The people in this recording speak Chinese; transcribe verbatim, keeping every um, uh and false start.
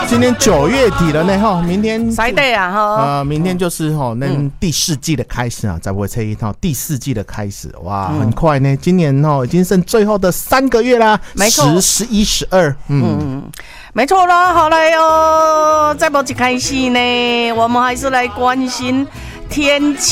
今天九月底了呢，哈，明天塞得啊，哈， 呃，明天就是哈，那第四季的开始啊，在我车一套第四季的开始，哇，很快呢，今年哈已经剩最后的三个月啦， 没错， 十、十一、十二， 嗯，没错啦，好来哦，在不一开始呢，我们还是来关心天气。